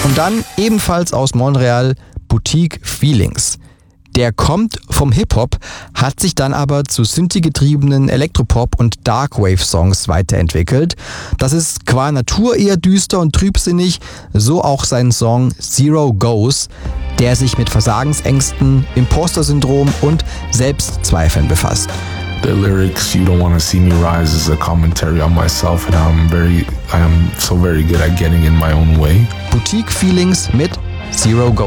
Und dann ebenfalls aus Montreal Boutique Feelings. Der kommt vom Hip-Hop, hat sich dann aber zu Synthie-getriebenen Elektropop- und Darkwave-Songs weiterentwickelt. Das ist qua Natur eher düster und trübsinnig, so auch sein Song Zero Goes, der sich mit Versagensängsten, Imposter-Syndrom und Selbstzweifeln befasst. The lyrics, "You don't want to see me rise," is a commentary on myself, and I am so very good at getting in my own way. Boutique Feelings mit Zero Goes.